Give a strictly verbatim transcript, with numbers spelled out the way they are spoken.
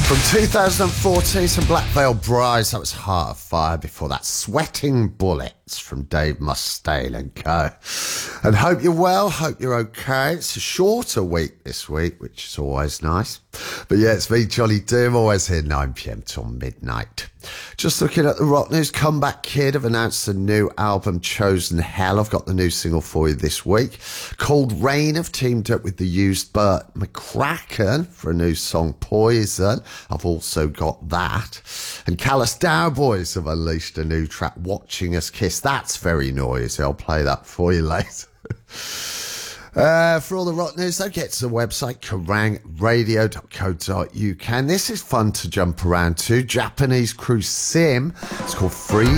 two thousand fourteen, some Black Veil Brides. That was Heart of Fire. Before that, Sweating Bullets from Dave Mustaine and Co. And hope you're well, hope you're okay. It's a shorter week this week, which is always nice. But yeah, it's me, Jolly Doom, always here nine p.m. till midnight. Just looking at the rock news, Comeback Kid have announced a new album, Chosen Hell. I've got the new single for you this week. Cold Rain have teamed up with the Used Burt McCracken for a new song, Poison. I've also got that. And Callous Dow Boys have unleashed a new track, Watching Us Kiss. That's very noisy. I'll play that for you later. Uh, for all the rock news, though, get to the website kerrang radio dot co dot uk. And this is fun to jump around to. Japanese cruise sim. It's called Freeze.